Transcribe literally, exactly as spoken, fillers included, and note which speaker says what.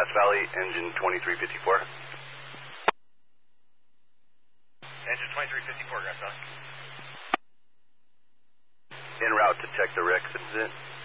Speaker 1: Grass Valley, engine twenty-three fifty-four.
Speaker 2: Engine twenty-three fifty-four, Grass Valley.
Speaker 1: En route to check the wreck incident.